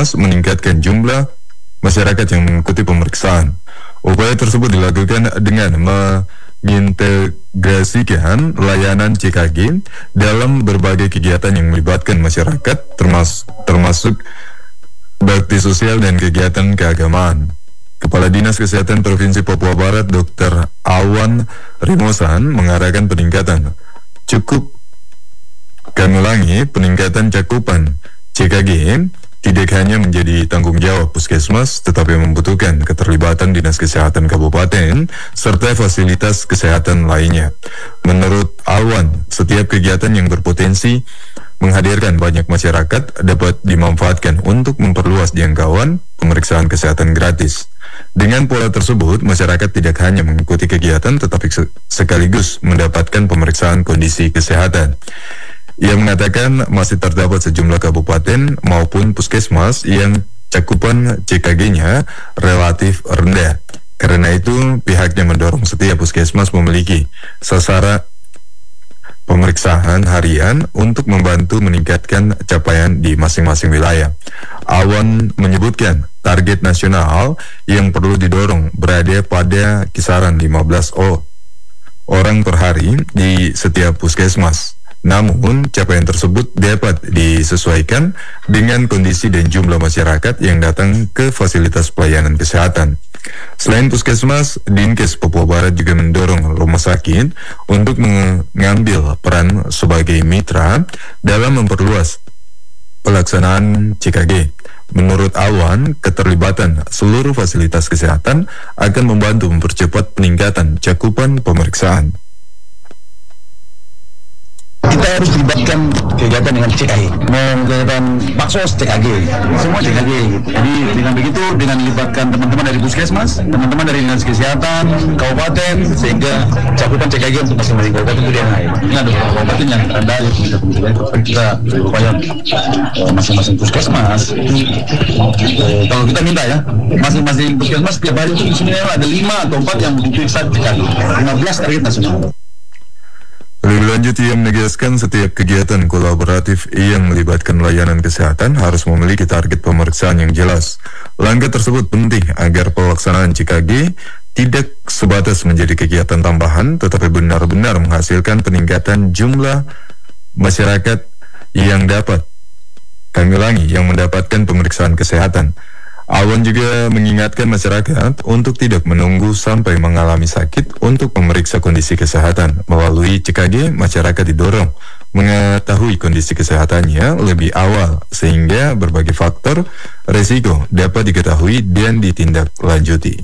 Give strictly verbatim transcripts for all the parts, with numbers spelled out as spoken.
Puskesmas meningkatkan jumlah masyarakat yang mengikuti pemeriksaan. Upaya tersebut dilakukan dengan mengintegrasikan layanan C K G dalam berbagai kegiatan yang melibatkan masyarakat, termas termasuk bakti sosial dan kegiatan keagamaan. Kepala Dinas Kesehatan Provinsi Papua Barat, Dokter Awan Rimosan, mengarahkan peningkatan cukup kami ulangi, peningkatan cakupan C K G tidak hanya menjadi tanggung jawab Puskesmas, tetapi membutuhkan keterlibatan Dinas Kesehatan Kabupaten serta fasilitas kesehatan lainnya. Menurut Awan, setiap kegiatan yang berpotensi menghadirkan banyak masyarakat dapat dimanfaatkan untuk memperluas jangkauan pemeriksaan kesehatan gratis. Dengan pola tersebut, masyarakat tidak hanya mengikuti kegiatan, tetapi sekaligus mendapatkan pemeriksaan kondisi kesehatan. Ia mengatakan masih terdapat sejumlah kabupaten maupun puskesmas yang cakupan C K G-nya relatif rendah. Karena itu, pihaknya mendorong setiap puskesmas memiliki sasaran pemeriksaan harian untuk membantu meningkatkan capaian di masing-masing wilayah. Awan menyebutkan target nasional yang perlu didorong berada pada kisaran lima belas orang per hari di setiap puskesmas. Namun, capaian tersebut dapat disesuaikan dengan kondisi dan jumlah masyarakat yang datang ke fasilitas pelayanan kesehatan. Selain puskesmas, Dinkes Papua Barat juga mendorong rumah sakit untuk mengambil peran sebagai mitra dalam memperluas pelaksanaan C K G. Menurut Awan, keterlibatan seluruh fasilitas kesehatan akan membantu mempercepat peningkatan cakupan pemeriksaan. Kita harus libatkan kegiatan dengan C K G, mau kegiatan baksos C K G, semua C K G. Jadi dengan begitu, dengan libatkan teman-teman dari puskesmas, teman-teman dari dinas kesehatan, kabupaten, sehingga cakupan C K G untuk masing-masing kabupaten itu dia naik. Ini ada beberapa kabupaten yang rendah, kita berupaya masing-masing puskesmas. Eh, kalau kita minta ya, masing-masing puskesmas setiap hari itu sebenarnya ada lima atau empat yang diperiksa C K G, lima belas target nasional. Lebih lanjut, ia menegaskan setiap kegiatan kolaboratif yang melibatkan layanan kesehatan harus memiliki target pemeriksaan yang jelas. Langkah tersebut penting agar pelaksanaan C K G tidak sebatas menjadi kegiatan tambahan, tetapi benar-benar menghasilkan peningkatan jumlah masyarakat yang dapat, kami ulangi, yang mendapatkan pemeriksaan kesehatan. Awan juga mengingatkan masyarakat untuk tidak menunggu sampai mengalami sakit untuk memeriksa kondisi kesehatan. Melalui C K G, masyarakat didorong mengetahui kondisi kesehatannya lebih awal, sehingga berbagai faktor risiko dapat diketahui dan ditindaklanjuti.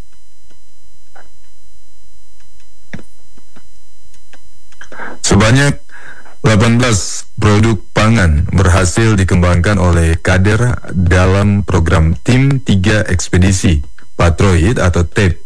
Sebanyak delapan belas produk pangan berhasil dikembangkan oleh kader dalam program Tim tiga Ekspedisi Patroid atau T E P.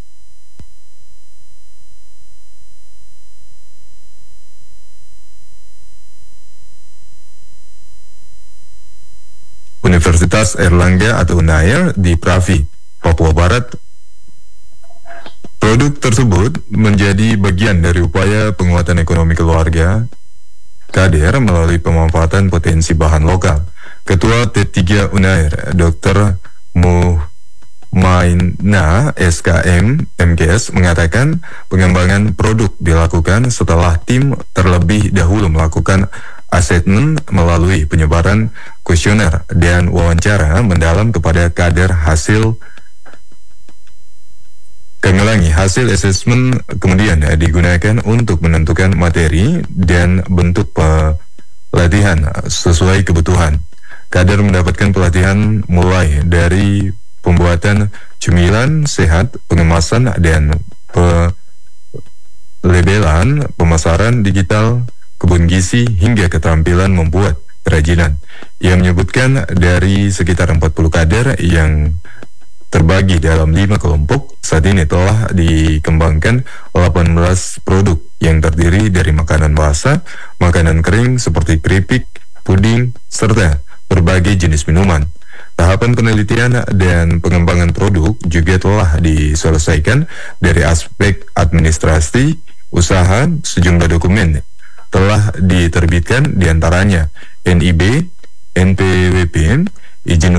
Universitas Airlangga atau Unair di Pravi, Papua Barat. Produk tersebut menjadi bagian dari upaya penguatan ekonomi keluarga kader melalui pemanfaatan potensi bahan lokal. Ketua T tiga Unair, Dokter Muhmaina S K M M K S, mengatakan pengembangan produk dilakukan setelah tim terlebih dahulu melakukan asesmen melalui penyebaran kuesioner dan wawancara mendalam kepada kader. Hasil Kami ulangi, hasil asesmen kemudian digunakan untuk menentukan materi dan bentuk pelatihan sesuai kebutuhan. Kader mendapatkan pelatihan mulai dari pembuatan cemilan sehat, pengemasan dan pelabelan, pemasaran digital, kebun gizi, hingga keterampilan membuat kerajinan. Ia menyebutkan dari sekitar empat puluh kader yang terbagi dalam lima kelompok, saat ini telah dikembangkan delapan belas produk yang terdiri dari makanan basah, makanan kering seperti keripik, puding, serta berbagai jenis minuman. Tahapan penelitian dan pengembangan produk juga telah diselesaikan dari aspek administrasi, usaha. Sejumlah dokumen telah diterbitkan, diantaranya N I B, N P W P, izin